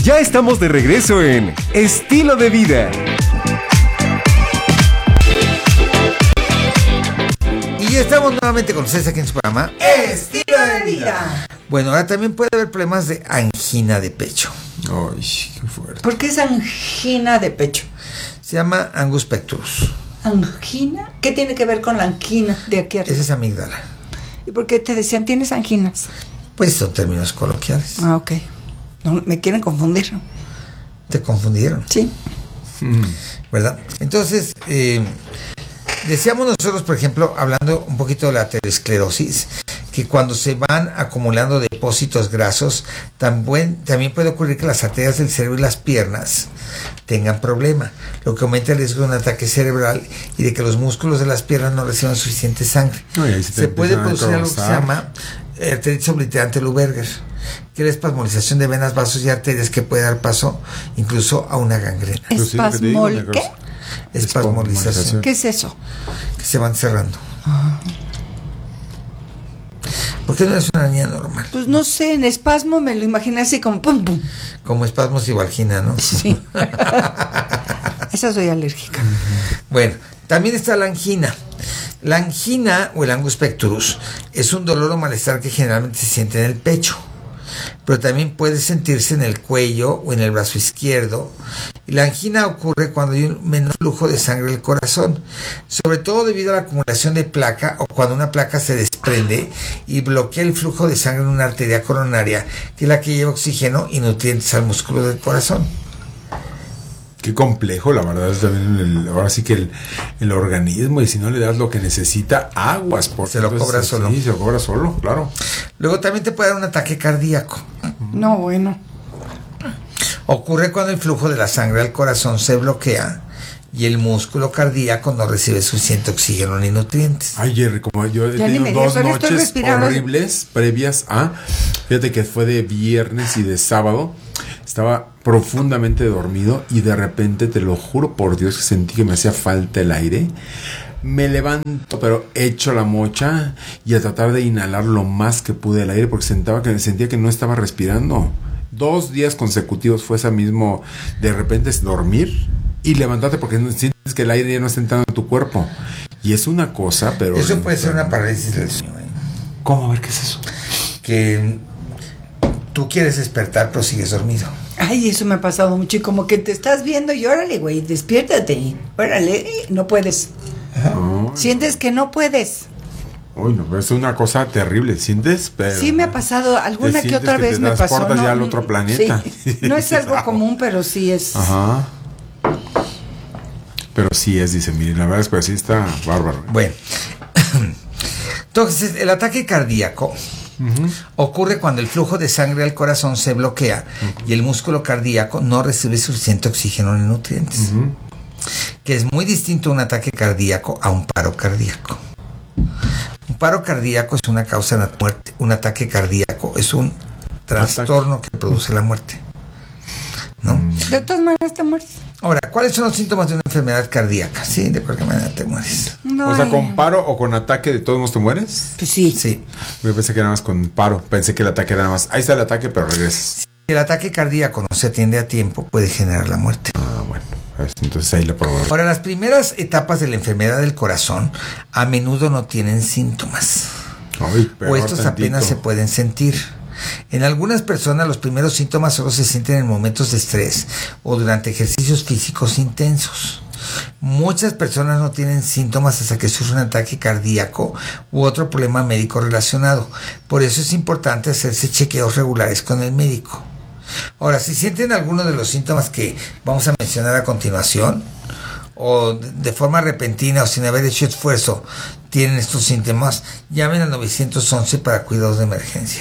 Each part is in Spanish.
Ya estamos de regreso en Estilo de Vida. Y estamos nuevamente con ustedes aquí en su programa Estilo de Vida. Bueno, ahora también puede haber problemas de angina de pecho. Ay, qué fuerte. ¿Por qué es angina de pecho? Se llama Angus pectorus. ¿Angina? ¿Qué tiene que ver con la angina de aquí arriba? Esa es amígdala. ¿Y por qué te decían tienes anginas? Pues son términos coloquiales. Ah, ok. No, me quieren confundir. Te confundieron, Sí. ¿verdad? Entonces, decíamos nosotros, por ejemplo, hablando un poquito de la aterosclerosis, que cuando se van acumulando depósitos grasos, también puede ocurrir que las arterias del cerebro y las piernas tengan problema, lo que aumenta el riesgo de un ataque cerebral y de que los músculos de las piernas no reciban suficiente sangre. No, y se puede producir algo que se llama arteritis obliterante Luberger, que es la espasmolización de venas, vasos y arterias que puede dar paso incluso a una gangrena. ¿Espasmol qué? Espasmolización. ¿Qué es eso? Que se van cerrando. ¿Por qué no eres una niña normal? Pues no sé, en espasmo me lo imaginé así como pum pum. Como espasmos y valgina, ¿no? Sí. Esa soy alérgica. Bueno, también está la angina. La angina o el Angus pectorus es un dolor o malestar que generalmente se siente en el pecho, pero también puede sentirse en el cuello o en el brazo izquierdo. Y la angina ocurre cuando hay un menor flujo de sangre del corazón, sobre todo debido a la acumulación de placa o cuando una placa se desprende y bloquea el flujo de sangre en una arteria coronaria, que es la que lleva oxígeno y nutrientes al músculo del corazón. Qué complejo, la verdad, es también ahora sí que el organismo, y si no le das lo que necesita, aguas. Porque se lo cobra solo. Sí, se lo cobra solo, claro. Luego también te puede dar un ataque cardíaco. No, bueno. Ocurre cuando el flujo de la sangre al corazón se bloquea y el músculo cardíaco no recibe suficiente oxígeno ni nutrientes. Ay, Jerry, como yo he Ya tenido ni me dos digas, ahora estoy noches respirando. horribles previas a, fíjate que fue de viernes y de sábado, estaba profundamente dormido y de repente, te lo juro por Dios, que sentí que me hacía falta el aire. Me levanto, pero echo la mocha y a tratar de inhalar lo más que pude el aire, porque sentía que no estaba respirando. 2 días consecutivos fue esa mismo, de repente es dormir y levantarte porque sientes que el aire ya no está entrando en tu cuerpo. Y es una cosa, pero... Eso puede ser una parálisis del sueño. ¿Cómo? A ver, ¿qué es eso? Que tú quieres despertar, pero sigues dormido. Ay, eso me ha pasado mucho. Y como que te estás viendo y órale, güey, despiértate. Órale, no puedes. Oh. Sientes que no puedes. Uy, no, pero es una cosa terrible, ¿sientes? Pero Sí me ha pasado, alguna que otra vez me pasó. Te transportas ya al otro planeta. Sí. No es algo común, pero sí es. Ajá. Pero sí es, dice, miren, la verdad es que sí está bárbaro. Bueno, entonces el ataque cardíaco ocurre cuando el flujo de sangre al corazón se bloquea y el músculo cardíaco no recibe suficiente oxígeno ni nutrientes, que es muy distinto a un ataque cardíaco a un paro cardíaco. Un paro cardíaco es una causa de la muerte, un ataque cardíaco es un trastorno que produce la muerte, ¿no? De todas maneras te mueres. Ahora, ¿cuáles son los síntomas de una enfermedad cardíaca? Sí, de cualquier manera te mueres. No, O sea, ¿con paro o con ataque de todos modos te mueres? Pues sí. Sí. Yo pensé que era más con paro. Pensé que el ataque era nada más. Ahí está el ataque, pero regresas. Si el ataque cardíaco no se atiende a tiempo, puede generar la muerte. Ah, bueno. Entonces ahí la probé. Ahora, las primeras etapas de la enfermedad del corazón a menudo no tienen síntomas. Ay, O estos tantito. apenas se pueden sentir. En algunas personas los primeros síntomas solo se sienten en momentos de estrés o durante ejercicios físicos intensos. Muchas personas no tienen síntomas hasta que sufren un ataque cardíaco u otro problema médico relacionado. Por eso es importante hacerse chequeos regulares con el médico. Ahora, si sienten alguno de los síntomas que vamos a mencionar a continuación, o de forma repentina o sin haber hecho esfuerzo tienen estos síntomas, llamen al 911 para cuidados de emergencia.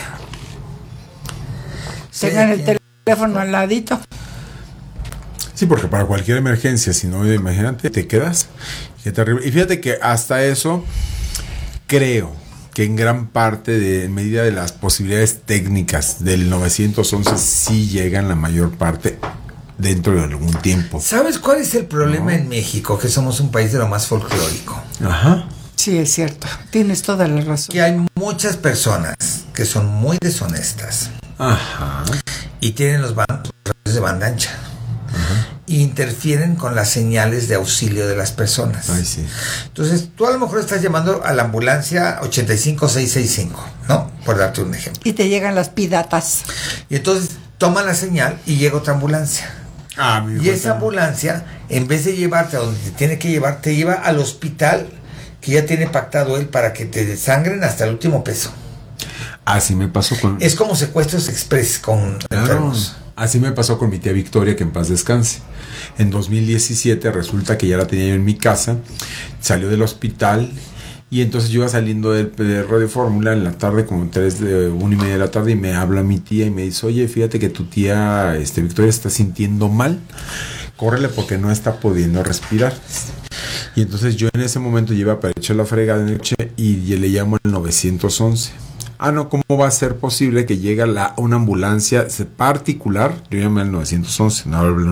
Tengan el teléfono al ladito. Sí, porque para cualquier emergencia, si no, imagínate, te quedas. Qué terrible. Y fíjate que hasta eso, creo que en gran parte de medida de las posibilidades técnicas del 911 sí llegan la mayor parte dentro de algún tiempo. ¿Sabes cuál es el problema en México? Que somos un país de lo más folclórico. Ajá. Sí, es cierto. Tienes toda la razón. Que hay muchas personas que son muy deshonestas Ajá. y tienen los bancos de de banda ancha. Y interfieren con las señales de auxilio de las personas. Ay, sí. Entonces, tú a lo mejor estás llamando a la ambulancia 85665, ¿no? Por darte un ejemplo. Y te llegan las pidatas. Y entonces toma la señal y llega otra ambulancia. Y esa ambulancia, en vez de llevarte a donde te tiene que llevar, te lleva al hospital que ya tiene pactado él para que te desangren hasta el último peso. Así me pasó con... Es como secuestros express con enfermos. Así me pasó con mi tía Victoria, que en paz descanse. En 2017 resulta que ya la tenía yo en mi casa, salió del hospital y entonces yo iba saliendo de Radio Fórmula en la tarde, como 1:30 de la tarde, y me habla mi tía y me dice, oye, fíjate que tu tía Victoria está sintiendo mal, córrele porque no está pudiendo respirar. Y entonces yo en ese momento lleva para echar la fregada de noche y le llamo al 911. No, ¿cómo va a ser posible que llegue una ambulancia particular? Yo llamé al 911,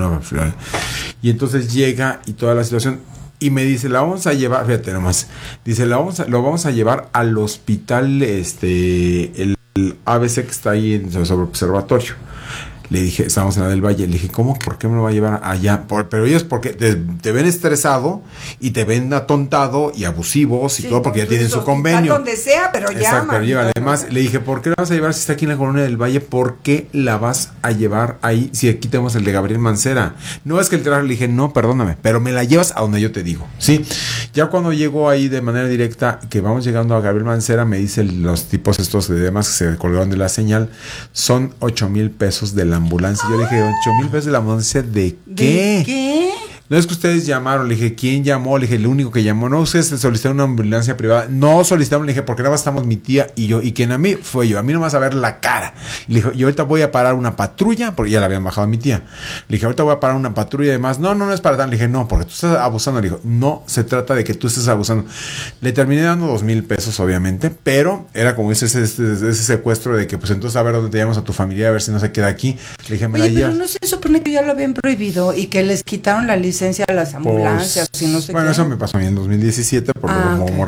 y entonces llega y toda la situación, y me dice, la vamos a llevar, fíjate nomás, dice, lo vamos a llevar al hospital, el ABC que está ahí sobre observatorio. Le dije, estábamos en la del Valle, le dije, ¿cómo? ¿Por qué me lo va a llevar allá? Pero ellos porque te ven estresado y te ven atontado y abusivos y todo porque ya tienen su convenio. Donde sea, pero exacto, pero llévale. Además, le dije, ¿por qué la vas a llevar si está aquí en la colonia del Valle? ¿Por qué la vas a llevar ahí si aquí tenemos el de Gabriel Mancera? No es que el traje, le dije, no, perdóname, pero me la llevas a donde yo te digo. Sí, ya cuando llego ahí de manera directa, que vamos llegando a Gabriel Mancera, me dicen los tipos estos de demás que se colgaron de la señal, son 8,000 pesos de la ambulancia. Yo le dije, 8,000 pesos de la ambulancia, ¿de qué? ¿De qué? No es que ustedes llamaron, le dije, ¿quién llamó? Le dije, el único que llamó. No, ustedes solicitaron una ambulancia privada. No solicitaron, le dije, porque nada más estamos mi tía y yo. Y quien a mí fue yo. A mí no vas a ver la cara. Le dije, yo ahorita voy a parar una patrulla, porque ya la habían bajado a mi tía. Le dije, ahorita voy a parar una patrulla y demás. No es para tanto. Le dije, no, porque tú estás abusando. Le dijo, no se trata de que tú estés abusando. Le terminé dando 2,000 pesos, obviamente, pero era como ese secuestro de que, pues entonces a ver dónde te llamas a tu familia, a ver si no se queda aquí. Le dije, oye, pero no se supone que ya lo habían prohibido y que les quitaron la licencia a las ambulancias y no sé bueno, qué. eso me pasó a mí en 2017 porque como